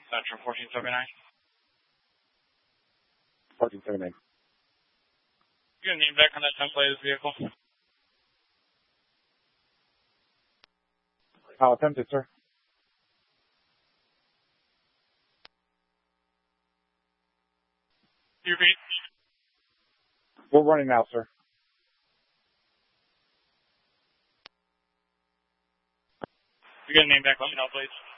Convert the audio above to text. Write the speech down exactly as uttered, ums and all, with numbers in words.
Central fourteen seventy-nine. fourteen seventy-nine. You gonna name back on that template of this vehicle? I'll attempt it, sir. You repeat? We're running now, sir. You gonna name back, let me know, please.